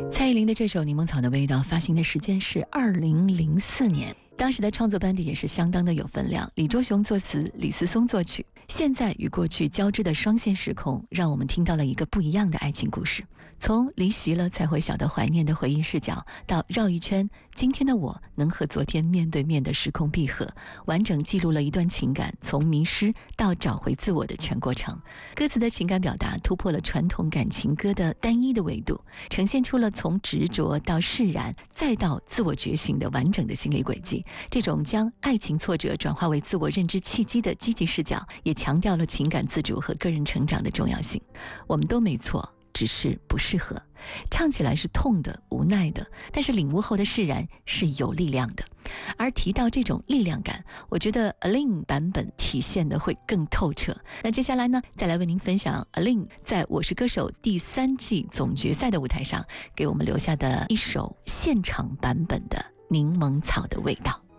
蔡依林的这首《柠檬草的味道》发行的时间是2004年，当时的创作班底也是相当的有分量，李卓雄作词，李思松作曲。现在与过去交织的双线时空，让我们听到了一个不一样的爱情故事。从离席了才会晓得怀念的回忆视角，到绕一圈，今天的我能和昨天面对面的时空闭合，完整记录了一段情感从迷失到找回自我的全过程。歌词的情感表达突破了传统感情歌的单一的维度，呈现出了从执着到释然再到自我觉醒的完整的心理轨迹。这种将爱情挫折转化为自我认知契机的积极视角，也强调了情感自主和个人成长的重要性。我们都没错，只是不适合。唱起来是痛的、无奈的，但是领悟后的释然是有力量的。而提到这种力量感，我觉得 Aline 版本体现的会更透彻。那接下来呢，再来为您分享 Aline 在《我是歌手》第3季总决赛的舞台上给我们留下的一首现场版本的《柠檬草的味道》。